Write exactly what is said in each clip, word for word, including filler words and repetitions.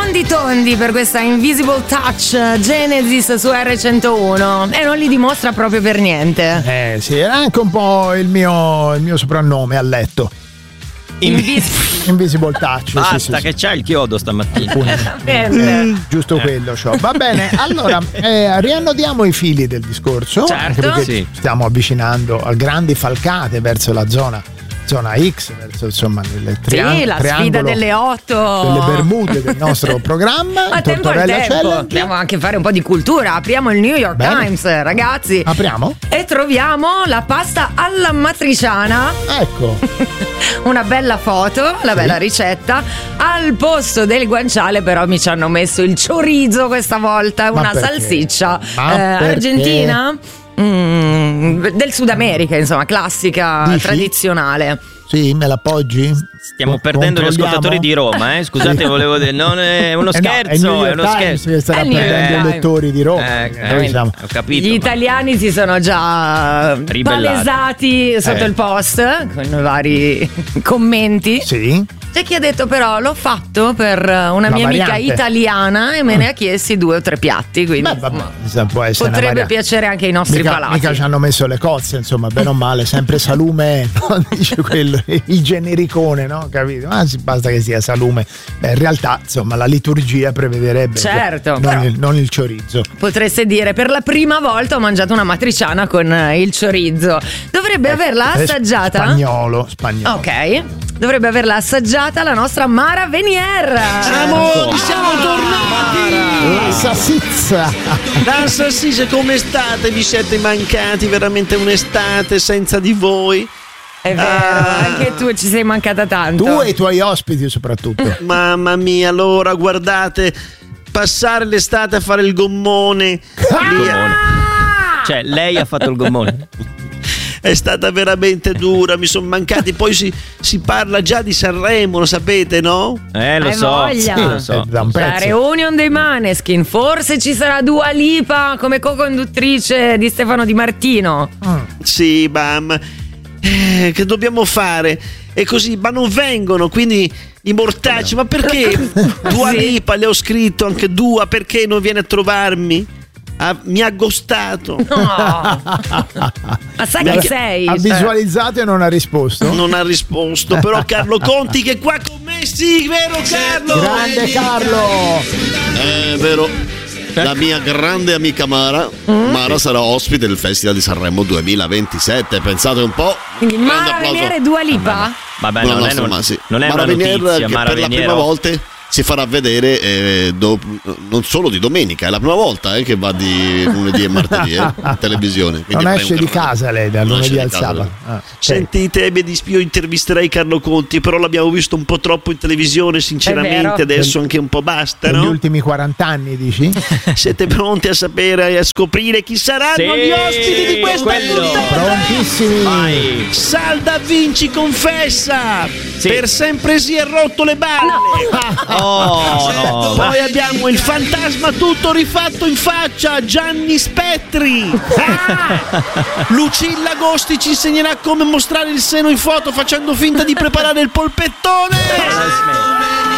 tondi tondi per questa Invisible Touch Genesis su erre centouno e non li dimostra proprio per niente. Eh sì, era anche un po' il mio, il mio soprannome a letto. Invis- Invisible Touch. Basta sì, sì, che sì. c'è il chiodo stamattina. Eh, giusto quello c'ho. Va bene, allora eh, riannodiamo i fili del discorso, Certo. anche perché Sì. stiamo avvicinando a grandi falcate verso la zona zona X, verso insomma il triang- Sì, la sfida triangolo delle otto delle Bermude del nostro programma. a tempo al Tortorella tempo Challenge. dobbiamo anche fare un po' di cultura. Apriamo il New York Bene. Times, ragazzi, Apriamo? e troviamo la pasta alla matriciana. Ecco. Una bella foto, la bella ricetta. Al posto del guanciale però mi ci hanno messo il chorizo questa volta, Ma una perché? salsiccia Ma eh, perché? argentina, mm, del Sud America, insomma, classica, Dici? tradizionale. Sì, me l'appoggi? Stiamo Co- perdendo gli controlliamo? ascoltatori di Roma, eh? Scusate, volevo dire, non è uno Eh no, scherzo, è il New è York uno Times scherzo. che starà È il New York perdendo i Times. lettori di Roma. Eh, perché noi siamo- ho capito. Gli ma- italiani si sono già Ribellati. palesati sotto Eh. il post con i vari commenti. Sì. C'è chi ha detto però l'ho fatto per una La mia amica variante. italiana e me ne ha chiesti due o tre piatti, quindi Beh, vabbè, insomma, questa può essere una potrebbe variante. piacere anche ai nostri Mica, palati. mica ci hanno messo le cozze, insomma, bene o male, sempre salume, no? Dice quello, il genericone, no? Capito? Ma sì, basta che sia salume. Beh, in realtà, insomma, la liturgia prevederebbe Certo, non, però- il, non il chorizo. Potreste dire per la prima volta ho mangiato una matriciana con eh, il chorizo. Dovrebbe averla È assaggiata. Spagnolo, spagnolo. Ok. Dovrebbe averla assaggiata la nostra Mara Venier. Siamo, siamo tornati! La salsiccia. La salsiccia, come state? Vi siete mancati veramente un'estate senza di voi? È vero, Ah. anche tu ci sei mancata tanto. Tu e i tuoi ospiti soprattutto. Mamma mia, allora guardate, passare l'estate a fare il gommone lì Gommone. Cioè, lei ha fatto il gommone. è stata veramente dura, mi sono mancati. Poi si, si parla già di Sanremo, lo sapete, no? Eh, lo Hai so. voglia. Sì, lo so. Eh, da un La pezzo. reunion dei Maneskin, forse ci sarà Dua Lipa come co-conduttrice di Stefano Di Martino. Sì, bam. Eh, che dobbiamo fare? E così, ma non vengono, quindi i mortacci, ma perché? Dua Sì. Lipa, le ho scritto anche Dua, perché non viene a trovarmi? Ah, mi ha ghostato. No. Ma sai chi sei? Ha visualizzato e non ha risposto. Non ha risposto, però Carlo Conti che è qua con me, sì, vero Carlo? Grande Carlo. È vero. La mia grande amica Mara Mara sarà ospite del Festival di Sanremo duemilaventisette. Pensate un po'. Quindi Grande Mara applauso. Venier e Dua Lipa? Vabbè, Una non è, nostra non, ma- sì. non è Mara una Venier, notizia, che Mara per la Venier. prima volta si farà vedere eh, do- non solo di domenica, è la prima volta eh, che va di lunedì e martedì eh, in televisione. Quindi Non fai esce un di grande- casa lei dal Non esce lunedì di al casa, sabato. lei. Ah, ok. Sentite, mi dis- io intervisterei Carlo Conti, però l'abbiamo visto un po' troppo in televisione, È sinceramente, vero. adesso anche un po' basta, Negli no? ultimi quaranta anni, dici? Siete pronti a sapere e a scoprire chi saranno Sì, gli ospiti di questa quello. puntata? Prontissimi. Vai. Salda Vinci confessa, Sì. per sempre si è rotto le balle. Oh, no. Poi abbiamo il fantasma tutto rifatto in faccia, Gianni Spettri. Ah! Lucilla Agosti ci insegnerà come mostrare il seno in foto facendo finta di preparare il polpettone.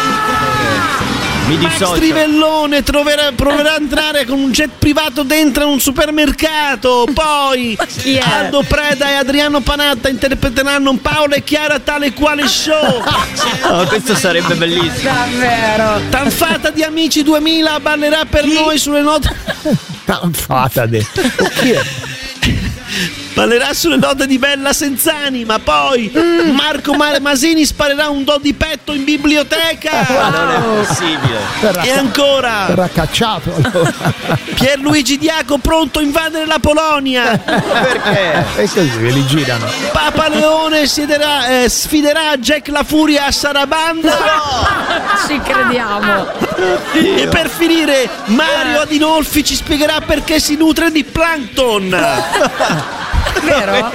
Mi Max dissocio. Trivellone troverà- proverà a entrare con un jet privato dentro un supermercato. Poi chi è? Aldo Preda e Adriano Panatta interpreteranno Paola e Chiara tale quale show. Oh, questo sarebbe bellissimo. Davvero. Tanfata di Amici duemila ballerà per noi sulle note. Tanfata de. O chi è? Ballerà sulle note di Bella Senzanima. Poi Marco Mare Masini sparerà un do di petto in biblioteca. Ma non è possibile. Verrà, E ancora verrà cacciato. Allora. Pierluigi Diaco pronto a invadere la Polonia. Perché? E così ve li girano. Papa Leone siederà, eh, sfiderà Jack La Furia a Sarabanda. Ci crediamo. E per finire Mario Adinolfi ci spiegherà perché si nutre di plankton. Vero?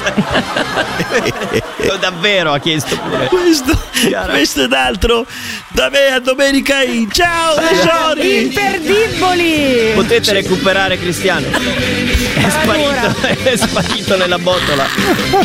Davvero ha chiesto pure. Questo, questo ed altro da me a Domenica In. Ciao tesori. Imperdibili. Potete recuperare Cristiano. È sparito, è sparito nella botola.